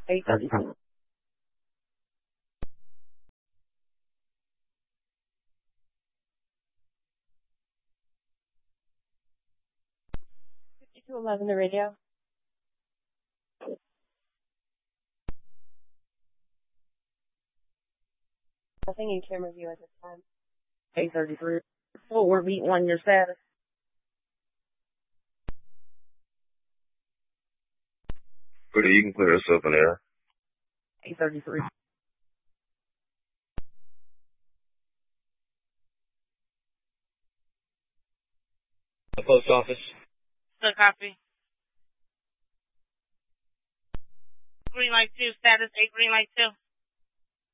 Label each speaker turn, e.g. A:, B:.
A: 8:33.
B: 5211, the radio. Nothing in camera view at this time.
A: 8:33. Fort Worth Beat 1, your status.
C: Good, you can clear us up in there.
A: 8:33.
D: The post office.
E: Good copy. Green light 2, status 8, green light 2.